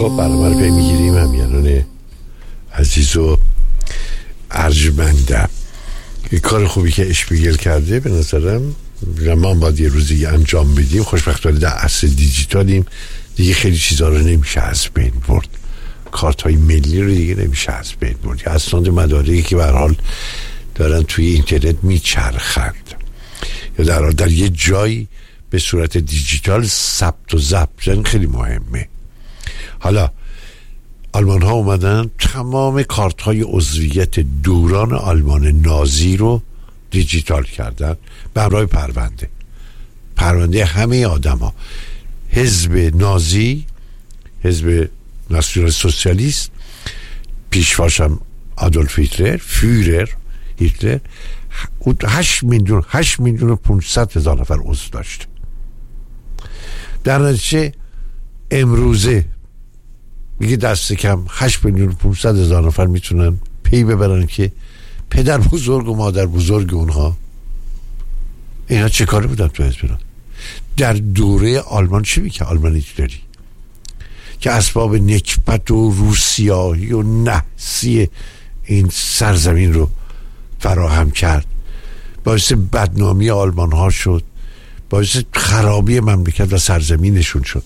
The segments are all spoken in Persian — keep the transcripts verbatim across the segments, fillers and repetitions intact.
خب برنامه رو پی میگیریم. همیانان عزیز و ارجمندم، یه کار خوبی که اشپیگل کرده به نظرم ما باید یه روزی انجام بدیم. خوشبختانه در عصر دیجیتالیم دیگه خیلی چیزها رو نمیشه از بین برد. کارت های ملی رو دیگه نمیشه از بین برد. یا اسناد مدارکی که به هر حال دارن توی اینترنت میچرخند یا در حال در یه جایی به صورت دیجیتال ثبت و ضبط خیلی مهمه. حالا آلمان ها اومدن تمام کارت های عضویت دوران آلمان نازی رو دیجیتال کردن به همراه پرونده پرونده همه آدم ها. حزب نازی، حزب ناسیونال سوسیالیست، پیشواشم آدولف هیتلر، فیورر هیتلر، هشت میلیون هشت میلیون و پونصد هزار نفر عضو داشت. در نتیجه امروزه میگه دست کم هشت میلیون و پونصد هزار نفر میتونن پی ببرن که پدر بزرگ و مادر بزرگ اونها اینا چه کاره بودن تو حزب نازی. در دوره آلمان چی میگه آلمان هیتلری که اسباب نکبت و روسیاهی و نحسی این سرزمین رو فراهم کرد، باعث بدنامی آلمان ها شد، باعث خرابی مملکت و سرزمینشون شد.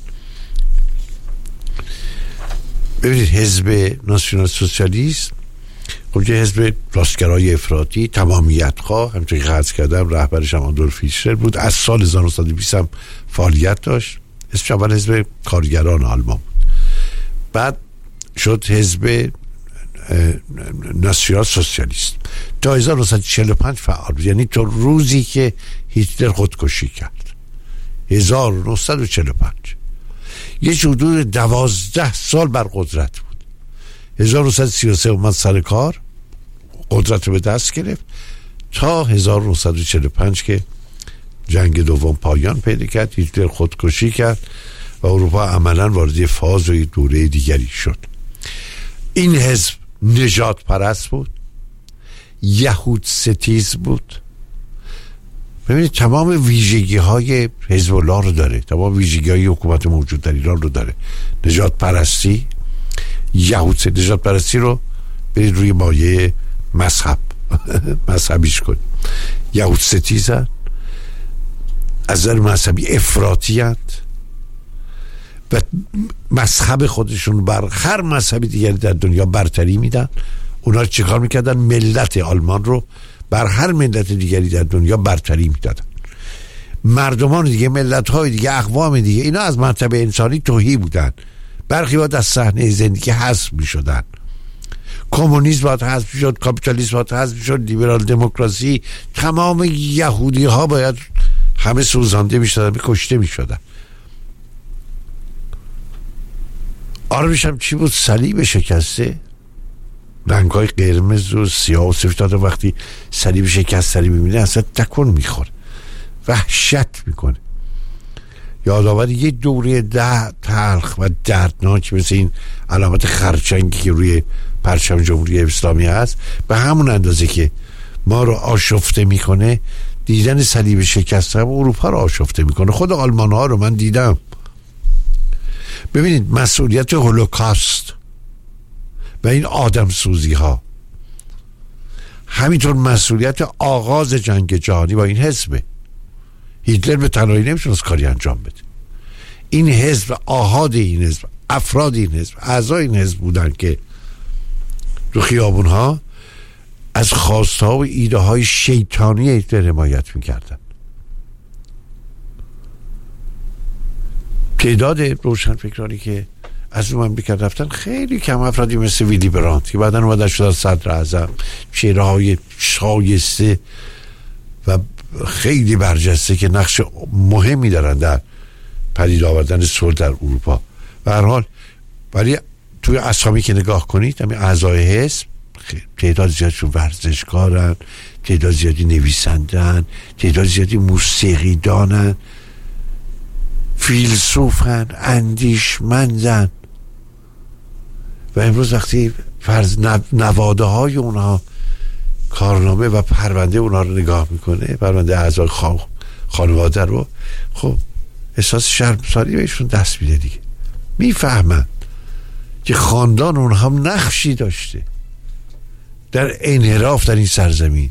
ببینید حزب ناسیونال سوسیالیست خب یه حزب راستگرای افراطی تمامیت خواه، همونطوری که عرض کردم رهبرش هم آدولف هیتلر بود. از سال هزار و نهصد و بیست هم فعالیت داشت. اسمش اول حزب کارگران آلمان بود، بعد شد حزب ناسیونال سوسیالیست تا هزار و نهصد و چهل و پنج فعال بود، یعنی تا روزی که هیتلر خودکشی کرد هزار و نهصد و چهل و پنج. یه حدود دوازده سال بر قدرت بود. هزار و نهصد و سی و سه اومد سر کار، قدرت رو به دست گرفت تا هزار و نهصد و چهل و پنج که جنگ دوم پایان پیدا کرد، هیتلر خودکشی کرد و اروپا عملا وارد فاز و دوره دیگری شد. این حزب نجات پرست بود، یهود ستیز بود. ببینید تمام ویژگی های حزب الله رو داره، تمام ویژگی های حکومت موجود در ایران رو داره. نجات پرستی، یهود ستیز. نجات پرستی رو برید روی مایه مذهب مذهبیش کن. یهود ستیزن، از نظر مذهبی افراطی هست و مذهب خودشون بر هر مذهبی دیگری در دنیا برتری میدن. اونا چیکار میکردن؟ ملت آلمان رو بر هر ملت دیگری در دنیا برتری میدادن. مردمان دیگه، ملت های دیگه، اقوام دیگه، اینا از مرتبه انسانی تهی بودن. برخی باید از صحنه زندگی حذف میشدن. کمونیسم باید حذف میشد، کاپیتالیسم باید حذف میشد، لیبرال دموکراسی، تمام یهودی ها باید همه سوزانده میشدن، کشته میشدن. آرمش هم چی بود؟ صلیب شکسته، رنگ های قرمز و سیاه و سفید. وقتی صلیب شکست صلیب میبینه اصلا تکون میخوره، وحشت میکنه. یادآور یه دوره ده تلخ و دردناک مثل این علامت خرچنگی که روی پرچم جمهوری اسلامی هست، به همون اندازه که ما رو آشفته میکنه، دیدن صلیب شکسته هم اروپا رو آشفته میکنه. خود آلمان ها رو من دیدم. ببینید مسئولیت هولوکاست و این آدم سوزی ها، همینطور مسئولیت آغاز جنگ جهانی با این حزبه. هیتلر به تنهایی نمیتونست کاری انجام بده. این حزب، آحاد این حزب، افراد این حزب، اعضای این حزب بودن که رو خیابون ها از خواسته ها و ایده های شیطانی هیتلر حمایت میکردن. تعداد روشنفکرانی که از اون مملکت رفتن خیلی کم. افرادی مثل ویلی برانت که بعدن اومدن شدن صدر اعظم، چهره های شایسته و خیلی برجسته که نقش مهمی دارن در پدید آوردن صلح در اروپا. به هر حال ولی توی اسامی که نگاه کنید، همین اعضای حزب تعداد زیادشون ورزشکارن، تعداد زیادی نویسندن، تعداد زیادی موسیقی دانن، فیلسوفن، اندیشمندن. و امروز وقتی فرض نواده های اونها کارنامه و پرونده اونها رو نگاه میکنه، پرونده اعضای خانواده رو، خب احساس شرمساری بهشون دست میده دیگه. میفهمن که خاندان اون هم نقشی داشته در انحراف در این سرزمین،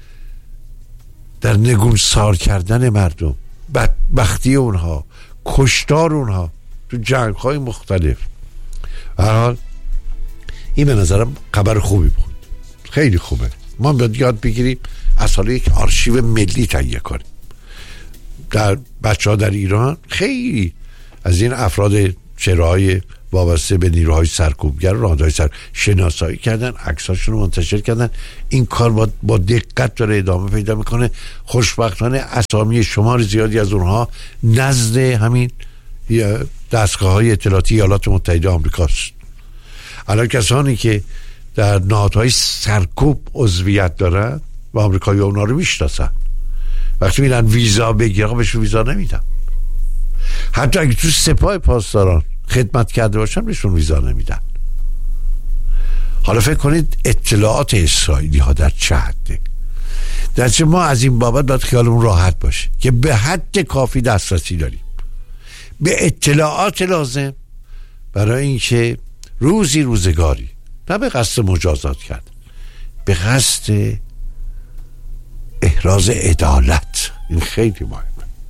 در نگونسار کردن مردم، بدبختی اونها، کشتار اونها تو جنگ های مختلف. هر حال این به نظرم خبر خوبی بود، خیلی خوبه. ما باید یاد بگیریم از حالا یک آرشیو ملی تهیه کنیم. در بچه ها در ایران خیلی از این افراد چهره‌های وابسته به نیروهای سرکوبگر و راههای سر شناسایی کردن، عکساشون رو منتشر کردن. این کار با, با دقت داره ادامه پیدا میکنه. خوشبختانه اسامی شمار زیادی از اونها نزد همین دستگاه های اطلاعاتی ایالات متحده آمریکاست. الان کسانی که در نهادهای سرکوب عضویت دارن و آمریکایی اونا رو میشناسن، وقتی میرن ویزا بگیرن بهشون ویزا نمیدن. حتی اگه تو سپاه پاسداران خدمت کرده باشن بهشون ویزا نمیدن. حالا فکر کنید اطلاعات اسرائیلی ها در چه حده. در چه ما از این بابت باید خیالمون راحت باشه که به حد کافی دسترسی داریم به اطلاعات لازم برای اینکه روزی روزگاری، نه به قصد مجازات کرد، به قصد احراز عدالت، این خیلی مهمه،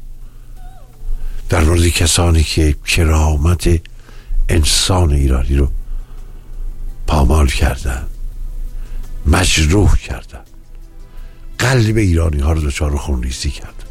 در مورد کسانی که کرامت انسان ایرانی رو پامال کردن، مجروح کردن، قلب ایرانی ها رو دچار خونریزی کردن.